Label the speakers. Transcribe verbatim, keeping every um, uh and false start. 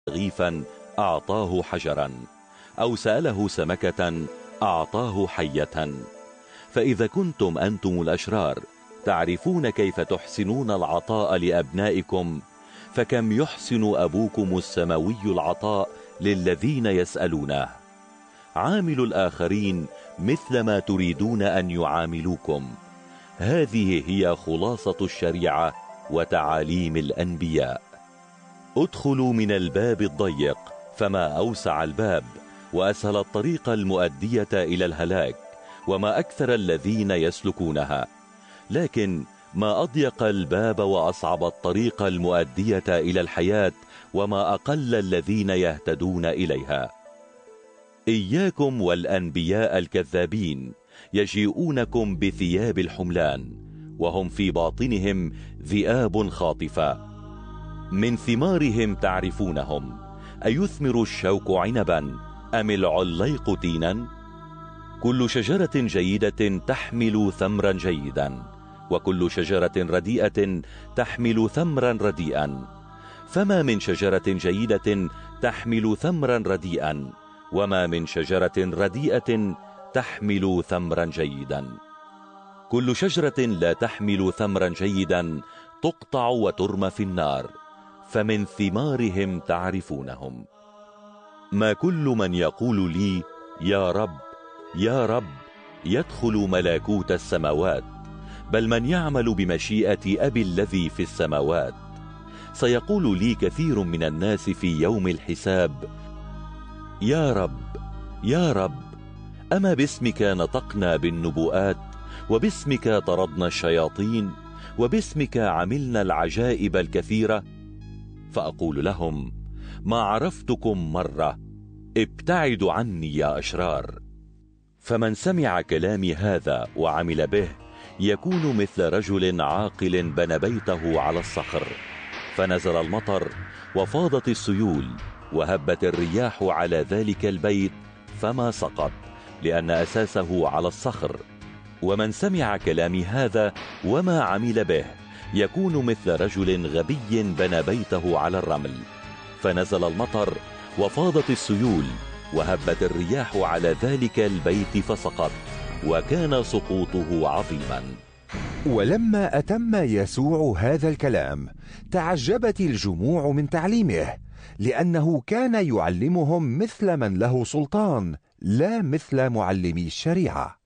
Speaker 1: رغيفا أعطاه حجرا، أو سأله سمكة أعطاه حية. فإذا كنتم أنتم الأشرار تعرفون كيف تحسنون العطاء لأبنائكم، فكم يحسن أبوكم السماوي العطاء للذين يسألونه. عاملوا الآخرين مثل ما تريدون أن يعاملوكم. هذه هي خلاصة الشريعة وتعاليم الأنبياء. ادخلوا من الباب الضيق، فما أوسع الباب وأسهل الطريق المؤدية إلى الهلاك، وما أكثر الذين يسلكونها. لكن ما أضيق الباب وأصعب الطريق المؤدية إلى الحياة، وما أقل الذين يهتدون إليها. إياكم والأنبياء الكذابين، يجيئونكم بثياب الحملان وهم في باطنهم ذئاب خاطفة. من ثمارهم تعرفونهم، أيثمر الشوك عنبا أم العليق تينا؟ كل شجرة جيدة تحمل ثمرا جيدا، وكل شجرة رديئة تحمل ثمرا رديئا. فما من شجرة جيدة تحمل ثمرا رديئا، وما من شجرة رديئة تحمل ثمرا جيدا. كل شجرة لا تحمل ثمرا جيدا تقطع وترمى في النار، فمن ثمارهم تعرفونهم. ما كل من يقول لي يا رب يا رب يدخل ملكوت السماوات، بل من يعمل بمشيئة أبي الذي في السماوات. سيقول لي كثير من الناس في يوم الحساب: يا رب يا رب، أما باسمك نطقنا بالنبوءات، وباسمك طردنا الشياطين، وباسمك عملنا العجائب الكثيرة؟ فأقول لهم: ما عرفتكم مرة، ابتعدوا عني يا أشرار. فمن سمع كلامي هذا وعمل به يكون مثل رجل عاقل بنى بيته على الصخر، فنزل المطر وفاضت السيول وهبت الرياح على ذلك البيت فما سقط، لأن أساسه على الصخر. ومن سمع كلامي هذا وما عمل به يكون مثل رجل غبي بنى بيته على الرمل، فنزل المطر وفاضت السيول وهبت الرياح على ذلك البيت فسقط، وكان سقوطه عظيما.
Speaker 2: ولما أتم يسوع هذا الكلام تعجبت الجموع من تعليمه، لأنه كان يعلمهم مثل من له سلطان، لا مثل معلمي الشريعة.